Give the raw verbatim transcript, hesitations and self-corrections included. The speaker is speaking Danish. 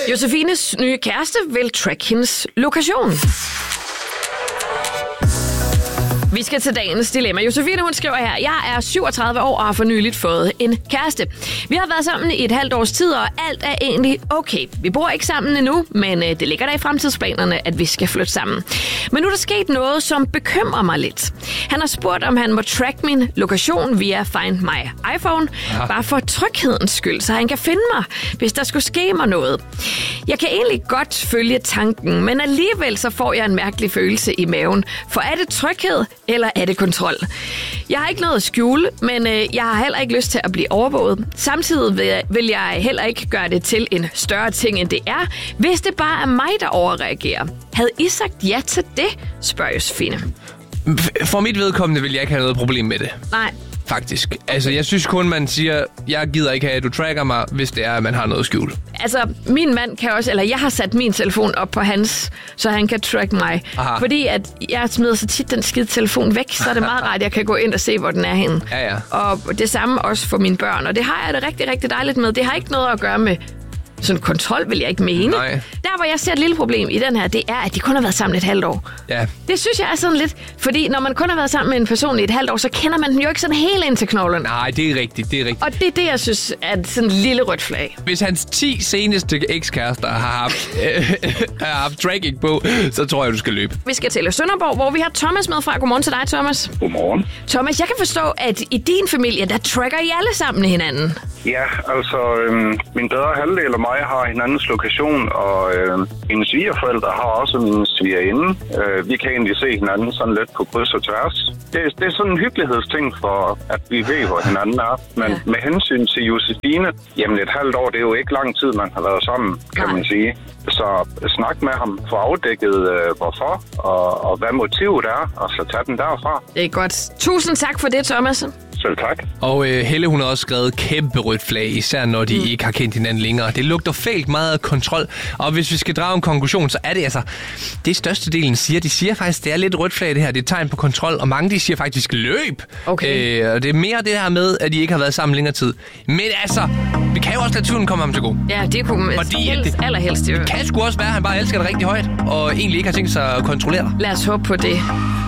Josefines nye kæreste vil track hendes lokation. Vi skal til dagens dilemma. Josefine, hun skriver her, jeg er syvogtredive år og har for nyligt fået en kæreste. Vi har været sammen i et halvt års tid, og alt er egentlig okay. Vi bor ikke sammen endnu, men det ligger der i fremtidsplanerne, at vi skal flytte sammen. Men nu er der sket noget, som bekymrer mig lidt. Han har spurgt, om han må track min lokation via Find My iPhone, ja. bare for tryghedens skyld, så han kan finde mig, hvis der skulle ske mig noget. Jeg kan egentlig godt følge tanken, men alligevel så får jeg en mærkelig følelse i maven. For er det tryghed, eller er det kontrol? Jeg har ikke noget at skjule, men øh, jeg har heller ikke lyst til at blive overvåget. Samtidig vil jeg, vil jeg heller ikke gøre det til en større ting, end det er, hvis det bare er mig, der overreagerer. Havde I sagt ja til det, spørger Josefine. For mit vedkommende vil jeg ikke have noget problem med det. Nej. Faktisk. Altså, jeg synes kun, man siger, jeg gider ikke have, at du tracker mig, hvis det er, at man har noget skjult. Altså, min mand kan også, eller jeg har sat min telefon op på hans, så han kan track mig. Aha. Fordi at jeg smider så tit den skide telefon væk, så er det meget rart, at jeg kan gå ind og se, hvor den er henne. Ja, ja. Og det samme også for mine børn. Og det har jeg det rigtig, rigtig dejligt med. Det har ikke noget at gøre med sådan kontrol, vil jeg ikke mene. Nej. Der, hvor jeg ser et lille problem i den her, det er, at de kun har været sammen et halvt år. Ja. Det synes jeg er sådan lidt, fordi når man kun har været sammen med en person i et halvt år, så kender man den jo ikke sådan helt ind til knoglerne. Nej, det er rigtigt, det er rigtigt. Og det er det, jeg synes er sådan en lille rødt flag. Hvis hans ti seneste ekskærester har haft, øh, har haft tracking på, så tror jeg, du skal løbe. Vi skal til Sønderborg, hvor vi har Thomas med fra. Godmorgen til dig, Thomas. Godmorgen. Thomas, jeg kan forstå, at i din familie, der tracker I alle sammen hinanden. Ja, altså øhm, min bedre halvdel og mig har hinandens lokation, og øhm, mine svigerforældre har også min svigerinde. Øh, vi kan egentlig se hinanden sådan lidt på kryds og tværs. Det, det er sådan en hyggelighedsting for, at vi ved, hvor hinanden er. Men ja. med hensyn til Josefine, jamen et halvt år, det er jo ikke lang tid, man har været sammen, kan Nej. man sige. Så snak med ham, få afdækket øh, hvorfor, og, og hvad motivet er, og så tage den derfra. Det er godt. Tusind tak for det, Thomas. Selv tak. Og øh, Helle, hun har også skrevet kæmpe rødt flag, især når de mm. ikke har kendt hinanden længere. Det lugter fælt meget af kontrol, og hvis vi skal drage en konklusion, så er det altså, det størstedelen siger, de siger faktisk, det er lidt rødt flag det her, det er et tegn på kontrol, og mange de siger faktisk løb. Okay. Øh, og det er mere det her med, at de ikke har været sammen længere tid. Men altså, vi kan jo også lade tvivlen komme ham til gode. Ja, det kunne man Fordi, helst, det, allerhelst jo. Det kan sgu også være, at han bare elsker det rigtig højt, og egentlig ikke har tænkt sig at kontrollere dig. Lad os håbe på det.